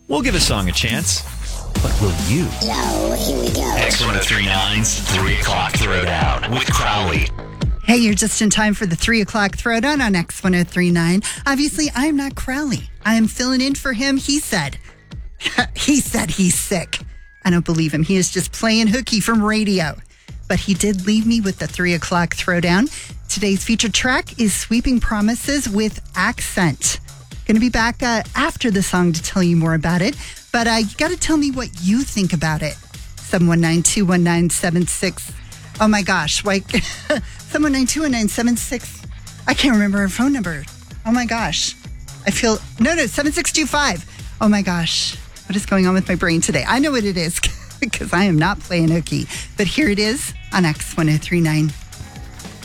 We'll give a song a chance. But will you? No, here we go. X1039's 3 o'clock throwdown with Crowley. Hey, you're just in time for the 3 o'clock throwdown on X1039. Obviously, I'm not Crowley. I am filling in for him. He said he's sick. I don't believe him. He is just playing hooky from radio. But he did leave me with the 3 o'clock throwdown. Today's featured track is Sweeping Promises with Accent. Going to be back after the song to tell you more about it. But you got to tell me what you think about it. 719-219-76. Oh my gosh. 719-219-76. I can't remember her phone number. Oh my gosh. No, 7625. Oh my gosh. What is going on with my brain today? I know what it is because I am not playing hooky. But here it is on X1039.